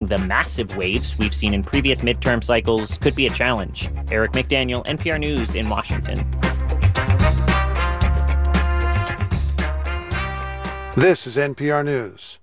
the massive waves we've seen in previous midterm cycles could be a challenge. Eric McDaniel, NPR News in Washington. This is NPR News.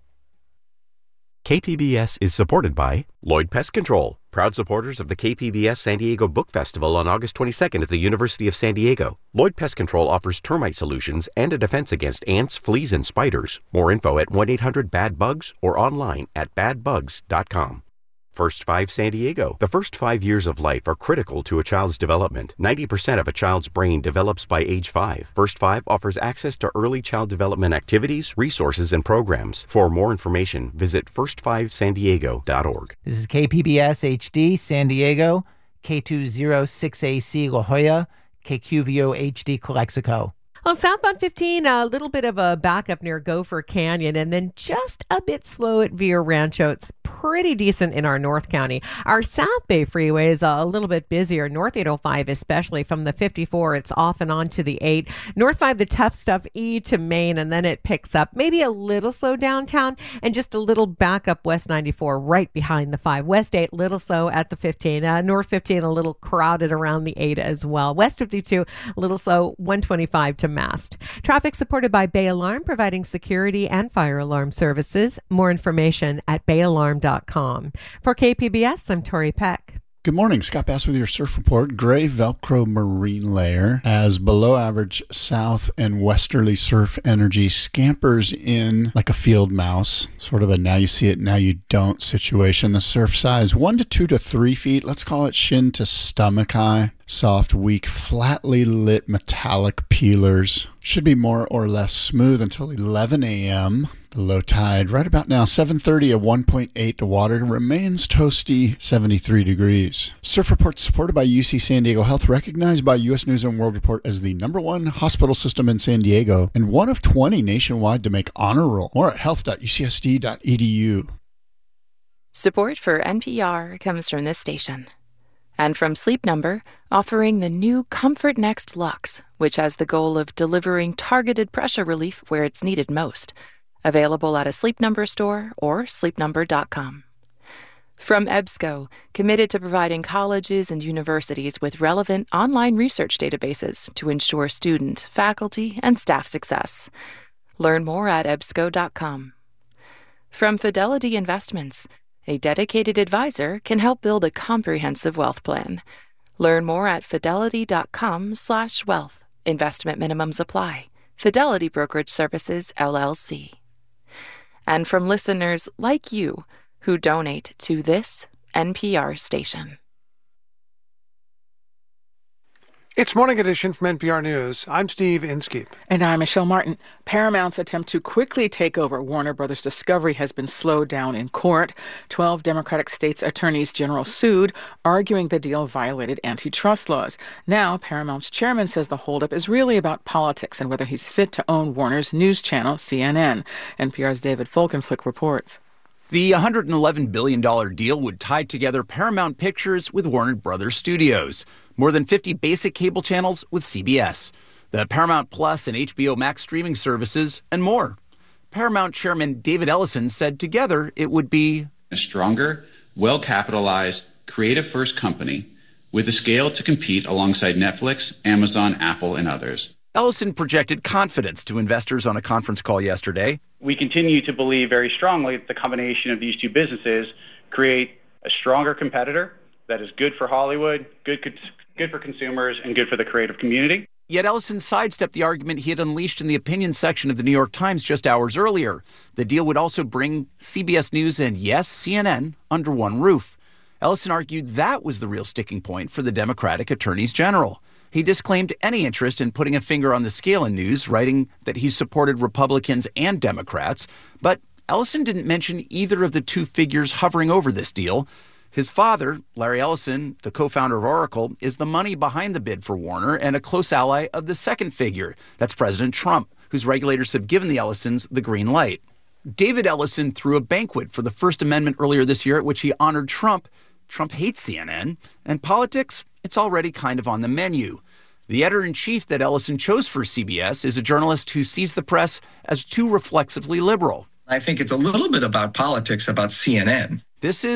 KPBS is supported by Lloyd Pest Control, proud supporters of the KPBS San Diego Book Festival on August 22nd at the University of San Diego. Lloyd Pest Control offers termite solutions and a defense against ants, fleas, and spiders. More info at 1-800-BAD-BUGS or online at badbugs.com. First 5 San Diego. The first 5 years of life are critical to a child's development. 90% of a child's brain develops by age 5. First 5 offers access to early child development activities, resources, and programs. For more information, visit first5sandiego.org. This is KPBS HD San Diego, K206AC La Jolla, KQVO HD Calexico. Well, southbound 15, a little bit of a backup near Gopher Canyon, and then just a bit slow at Villa Rancho. It's pretty decent in our North County. Our South Bay Freeway is a little bit busier. North 805, especially from the 54, it's off and on to the 8. North 5, the tough stuff, E to Main, and then it picks up. Maybe a little slow downtown, and just a little backup West 94 right behind the 5. West 8, little slow at the 15. North 15, a little crowded around the 8 as well. West 52, a little slow, 125 to Mast. Traffic supported by Bay Alarm, providing security and fire alarm services. More information at bayalarm.com. For KPBS, I'm Tori Peck. Good morning. Scott Bass with your surf report. Gray Velcro marine layer as below average south and westerly surf energy scampers in like a field mouse, sort of a now you see it, now you don't situation. The surf size 1 to 2 to 3 feet. Let's call it shin to stomach high. Soft, weak, flatly lit metallic peelers. Should be more or less smooth until 11 a.m. The low tide right about now, 7:30 at 1.8. The water remains toasty, 73 degrees. Surf Report supported by UC San Diego Health, recognized by U.S. News and World Report as the #1 hospital system in San Diego and one of 20 nationwide to make honor roll. More at health.ucsd.edu. Support for NPR comes from this station. And from Sleep Number, offering the new Comfort Next Luxe, which has the goal of delivering targeted pressure relief where it's needed most. Available at a Sleep Number store or sleepnumber.com. From EBSCO, committed to providing colleges and universities with relevant online research databases to ensure student, faculty, and staff success. Learn more at ebsco.com. From Fidelity Investments, a dedicated advisor can help build a comprehensive wealth plan. Learn more at fidelity.com/wealth. Investment minimums apply. Fidelity Brokerage Services, LLC. And from listeners like you who donate to this NPR station. It's Morning Edition from NPR News. I'm Steve Inskeep. And I'm Michelle Martin. Paramount's attempt to quickly take over Warner Brothers Discovery has been slowed down in court. 12 Democratic states' attorneys general sued, arguing the deal violated antitrust laws. Now, Paramount's chairman says the holdup is really about politics and whether he's fit to own Warner's news channel, CNN. NPR's David Folkenflik reports. The $111 billion deal would tie together Paramount Pictures with Warner Brothers Studios, more than 50 basic cable channels with CBS, the Paramount Plus and HBO Max streaming services, and more. Paramount chairman David Ellison said together it would be a stronger, well-capitalized, creative-first company with the scale to compete alongside Netflix, Amazon, Apple, and others. Ellison projected confidence to investors on a conference call yesterday. We continue to believe very strongly that the combination of these two businesses create a stronger competitor that is good for Hollywood, good for consumers, and good for the creative community. Yet Ellison sidestepped the argument he had unleashed in the opinion section of the New York Times just hours earlier. The deal would also bring CBS News and, yes, CNN under one roof. Ellison argued that was the real sticking point for the Democratic attorneys general. He disclaimed any interest in putting a finger on the scale in news, writing that he supported Republicans and Democrats. But Ellison didn't mention either of the two figures hovering over this deal. His father, Larry Ellison, the co-founder of Oracle, is the money behind the bid for Warner and a close ally of the second figure. That's President Trump, whose regulators have given the Ellisons the green light. David Ellison threw a banquet for the First Amendment earlier this year at which he honored Trump. Trump hates CNN. And politics, it's already kind of on the menu. The editor-in-chief that Ellison chose for CBS is a journalist who sees the press as too reflexively liberal. I think it's a little bit about politics, about CNN. This is